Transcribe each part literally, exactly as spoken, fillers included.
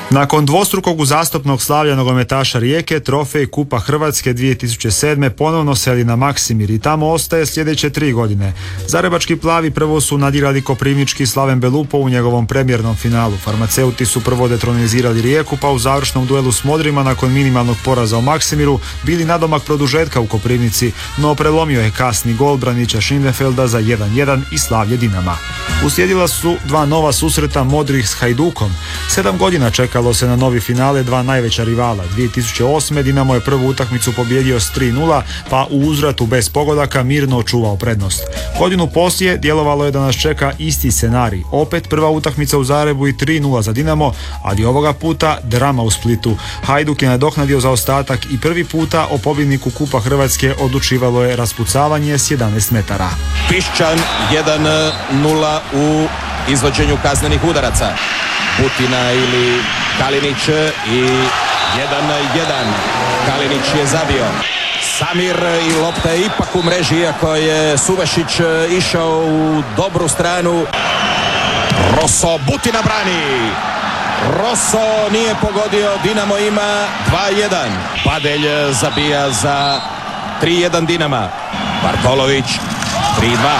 Nakon dvostrukog uzastopnog slavlja nogometaša Rijeke, trofej Kupa Hrvatske dvije tisuće sedme ponovno seli na Maksimir i tamo ostaje sljedeće tri godine. Zagrebački plavi prvo su nadigrali koprivnički Slaven Belupo u njegovom premijernom finalu. Farmaceuti su prvo detronizirali Rijeku, pa u završnom duelu s Modrima nakon minimalnog poraza u Maksimiru bili nadomak produžetka u Koprivnici, no prelomio je kasni gol Branića Schindenfelda za jedan jedan i slavlje Dinama. Uslijedila su dva nova susreta Modrih s Hajdukom. Sedam godina čekalo se na novi finale dva najveća rivala. dvije tisuće osme Dinamo je prvu utakmicu pobijedio s tri nula, pa u uzvratu bez pogodaka mirno očuvao prednost. Godinu poslije djelovalo je da nas čeka isti scenarij. Opet prva utakmica u Zagrebu i tri nula za Dinamo, ali ovoga puta drama u Splitu. Hajduk je nadoknadio zaostatak i prvi puta o pobjedniku Kupa Hrvatske odlučivalo je raspucavanje s jedanaest metara. Piščan jedan nula u izvođenju kaznenih udaraca. Butina ili Kalinić i jedan jedan. Kalinić je zabio. Samir i lopta je ipak u mreži, iako je Suvešić išao u dobru stranu. Rosso, Butina brani. Rosso nije pogodio, Dinamo ima dva jedan. Padelj zabija za tri jedan Dinama. Bartolović tri dva.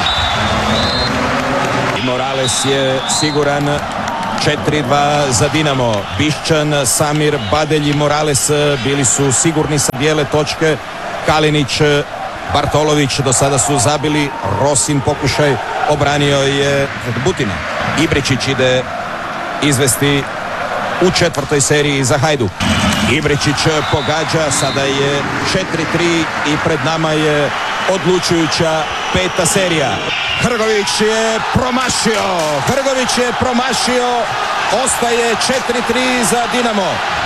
Morales je siguran. četiri dva za Dinamo. Piščan, Samir, Badelj i Morales bili su sigurni sa bijele točke. Kalinić, Bartolović do sada su zabili. Rosin pokušaj obranio je Butina. Ibričić ide izvesti u četvrtoj seriji za Hajduk. Ibričić pogađa, sada je četiri tri i pred nama je odlučujuća peta serija. Hrgović je promašio, Hrgović je promašio, ostaje četiri tri za Dinamo.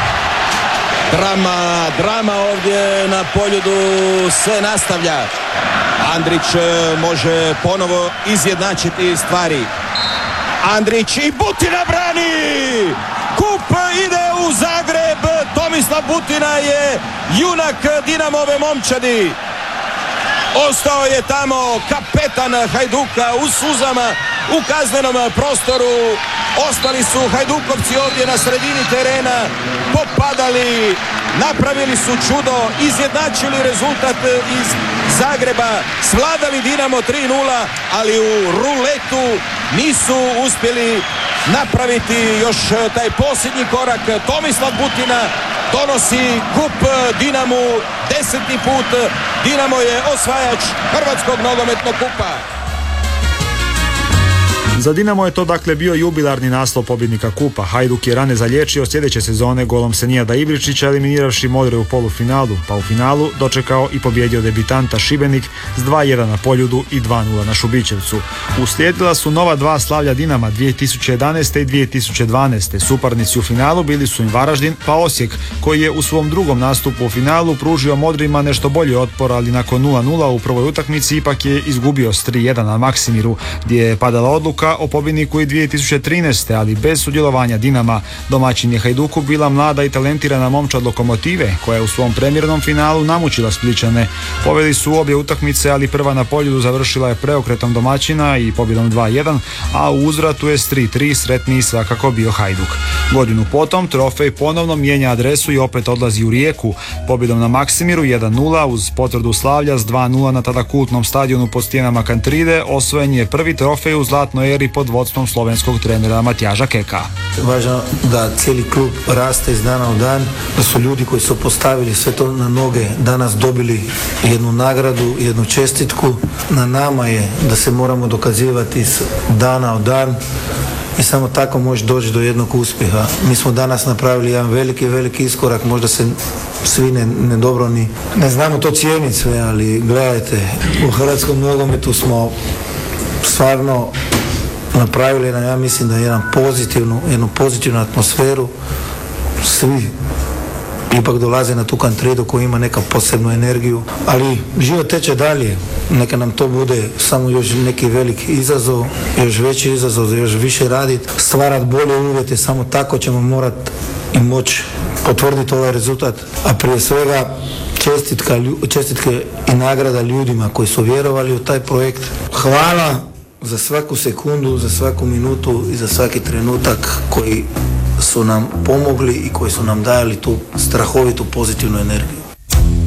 Drama, drama ovdje na Poljudu se nastavlja. Andrić može ponovo izjednačiti stvari. Andrić i Butina brani! Kup ide u Zagreb, Tomislav Butina je junak Dinamove momčadi. Ostao je tamo kapetan Hajduka u suzama u kaznenom prostoru. Ostali su Hajdukovci ovdje na sredini terena, popadali, napravili su čudo, izjednačili rezultat iz Zagreba, svladali Dinamo tri nula, ali u ruletu nisu uspjeli napraviti još taj posljednji korak. Tomislav Butina donosi kup Dinamu deseti put. Dinamo je osvajač Hrvatskog nogometnog kupa. Za Dinamo je to dakle bio jubilarni naslov pobjednika Kupa. Hajduk je rane zaliječio sljedeće sezone golom Senijada Ibričića, eliminiravši Modre u polufinalu, pa u finalu dočekao i pobjedio debitanta Šibenik s dva jedan na Poljudu i dva nula na Šubićevcu. Uslijedila su nova dva slavlja Dinama dvije tisuće jedanaeste i dvije tisuće dvanaeste. Suparnici u finalu bili su im Varaždin pa Osijek, koji je u svom drugom nastupu u finalu pružio Modrima nešto bolji otpor, ali nakon nula nula u prvoj utakmici ipak je izgubio s tri jedan na Maksimiru, gdje je padala odluka o pobjedniku i dvije tisuće trinaeste. ali bez sudjelovanja Dinama. Domaćin je Hajduku bila mlada i talentirana momčad Lokomotive, koja je u svom premijernom finalu namučila Splićane. Poveli su obje utakmice, ali prva na Poljudu završila je preokretom domaćina i pobjedom dva jedan, a u uzvratu je s tri tri sretniji svakako bio Hajduk. Godinu potom trofej ponovno mijenja adresu i opet odlazi u Rijeku. Pobjedom na Maksimiru jedan nula uz potvrdu slavlja s dva nula na tada kultnom stadionu pod stijenama Kantride osvojen je prvi trofej u zlatnoj eri pod vodstvom slovenskog trenera Matjaža Keka. Važno da cijeli klub raste iz dana u dan, da su ljudi koji su postavili sve to na noge danas dobili jednu nagradu, jednu čestitku. Na nama je da se moramo dokazivati iz dana u dan i samo tako može doći do jednog uspjeha. Mi smo danas napravili jedan veliki, veliki iskorak, možda se svi ne, ne dobro ni ne znamo to cijeniti sve, ali gledajte, u hrvatskom nogometu smo stvarno napravili, ja mislim da je jedan pozitivnu, jednu pozitivnu atmosferu. Svi ipak dolaze na tu Kantridu koja ima neka posebnu energiju, ali život teče dalje. Neka nam to bude samo još neki veliki izazov, još veći izazov, još više raditi, stvarati bolje uvjete, samo tako ćemo morati i moći potvrditi ovaj rezultat, a prije svega čestitka, čestitke i nagrada ljudima koji su vjerovali u taj projekt. Hvala za svaku sekundu, za svaku minutu i za svaki trenutak koji su nam pomogli i koji su nam dali tu strahovitu pozitivnu energiju.